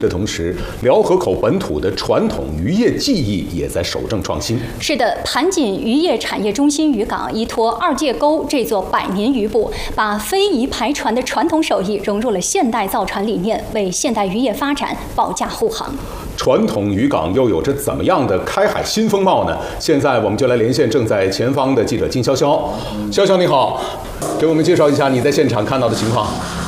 的同时，辽河口本土的传统渔业技艺也在守正创新。 是的，盘锦渔业产业中心渔港依托二界沟这座100年渔埠，把非遗排船的传统手艺融入了现代造船理念，为现代渔业发展保驾护航。 传统渔港又有着怎么样的开海新风貌呢？现在我们就来连线正在前方的记者金潇潇。潇潇你好，给我们介绍一下你在现场看到的情况。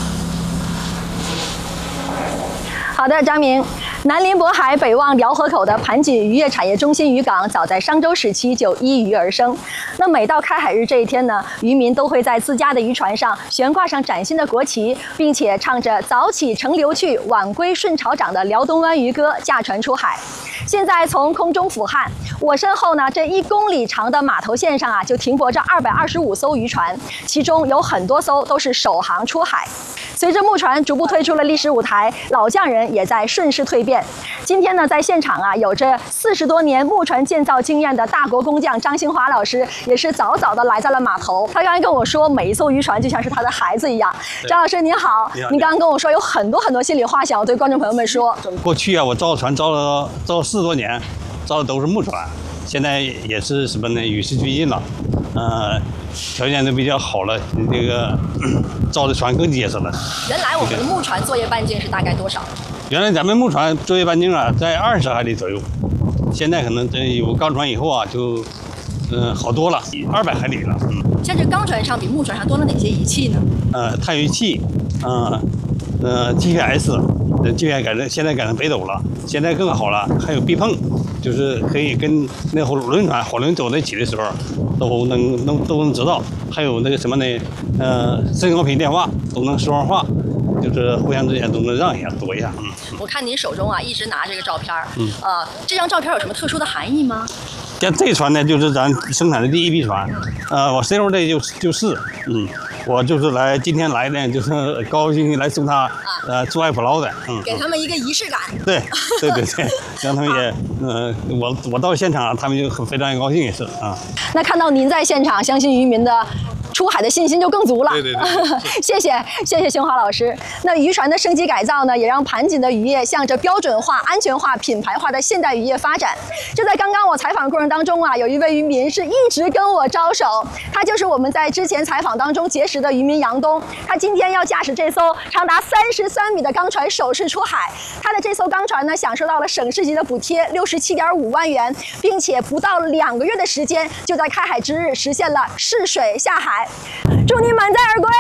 好的，张明。南临渤海，北望辽河口的盘锦渔业产业中心渔港，早在商周时期就依渔而生。那每到开海日这一天呢，渔民都会在自家的渔船上悬挂上崭新的国旗，并且唱着“早起乘流去，晚归顺潮涨”的辽东湾渔歌，驾船出海。现在从空中俯瞰，我身后呢，这1公里长的码头线上啊，就停泊着225艘渔船，其中有很多艘都是首航出海。随着木船逐步退出了历史舞台，老匠人也在顺势蜕变。今天呢，在现场啊，有着40多年木船建造经验的大国工匠张兴华老师，也是早早的来在了码头。他刚才跟我说，每一艘渔船就像是他的孩子一样。张老师您好，您刚刚跟我说有很多心里话想要对观众朋友们说。 过去啊，我造船造了40多年，造的都是木船，现在也是什么呢？与时俱进了，条件都比较好了，这个造的船更结实了。 原来我们的木船作业半径是大概多少？ 原来咱们木船作业半径啊，在20海里左右，现在可能有钢船以后啊，就好多了，200海里了。 像这钢船上比木船上多了哪些仪器呢？ 探鱼器，GPS 现在改成北斗了，现在更好了，还有避碰，就是可以跟那火轮走在一起的时候，都能知道。还有那个什么呢？声高频电话都能说上话，就是互相之间都能让一下躲一下。 我看您手中啊一直拿这个照片，这张照片有什么特殊的含义吗？ 像这船呢，就是咱生产的第1批船，我身后这就是我就是今天来呢，就是高高兴兴来送他驻外捕捞的， 给他们一个仪式感。 对，让他们也我到现场，他们就非常高兴也是啊。 那看到您在现场，相信渔民的出海的信心就更足了。 对， 谢谢兴华老师。那渔船的升级改造呢，也让盘锦的渔业向着标准化、安全化、品牌化的现代渔业发展。就在刚刚我采访的过程当中啊，有一位渔民是一直跟我招手，他就是我们在之前采访当中结识的渔民杨东。他今天要驾驶这艘长达33米的钢船首次出海。他的这艘钢船呢，享受到了省市级的补贴67.5万元，并且不到2个月的时间，就在开海之日实现了试水下海。祝你满载而归。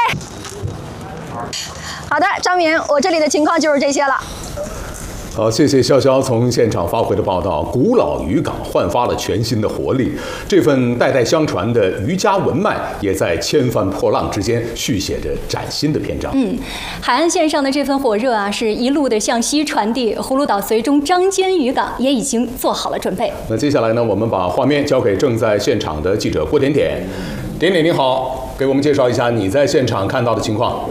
好的，张明，我这里的情况就是这些了。 好，谢谢潇潇从现场发回的报道。古老渔港焕发了全新的活力，这份代代相传的渔家文脉也在千帆破浪之间续写着崭新的篇章。 海岸线上的这份火热啊，是一路的向西传递。葫芦岛绥中张坚渔港也已经做好了准备。 那接下来呢，我们把画面交给正在现场的记者郭点点。点点你好，给我们介绍一下你在现场看到的情况。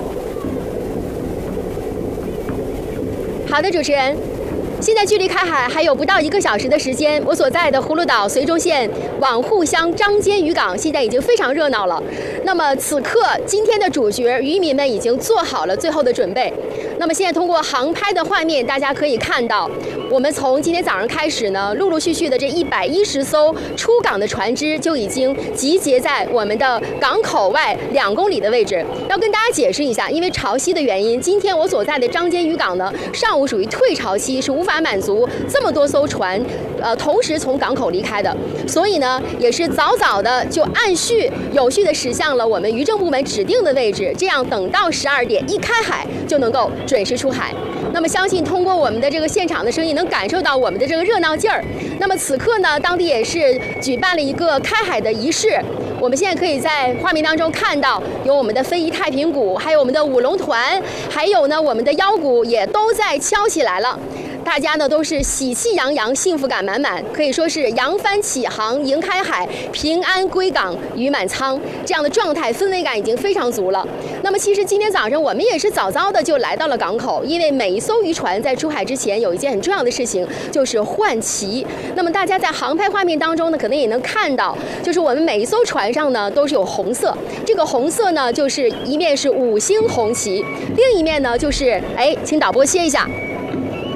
好的，主持人。现在距离开海还有不到1个小时的时间，我所在的葫芦岛绥中县网户乡张坚渔港现在已经非常热闹了。那么此刻，今天的主角渔民们已经做好了最后的准备。那么现在通过航拍的画面，大家可以看到，我们从今天早上开始呢，陆陆续续的这110艘出港的船只就已经集结在我们的港口外2公里的位置。要跟大家解释一下，因为潮汐的原因，今天我所在的张坚渔港呢，上午属于退潮期，是无法满足这么多艘船，同时从港口离开的，所以呢，也是早早的就按序有序的驶向了我们渔政部门指定的位置，这样等到12点一开海就能够准时出海。那么相信通过我们的这个现场的声音，能感受到我们的这个热闹劲儿。那么此刻呢，当地也是举办了一个开海的仪式。我们现在可以在画面当中看到，有我们的非遗太平鼓，还有我们的舞龙团，还有呢我们的腰鼓也都在敲起来了。大家呢都是喜气洋洋，幸福感满满，可以说是扬帆起航迎开海，平安归港鱼满仓，这样的状态氛围感已经非常足了。那么其实今天早上我们也是早早的就来到了港口，因为每一艘渔船在出海之前有一件很重要的事情，就是换旗。那么大家在航拍画面当中呢，可能也能看到，就是我们每一艘船上呢都是有红色，这个红色呢就是一面是5星红旗，另一面呢就是请导播切一下。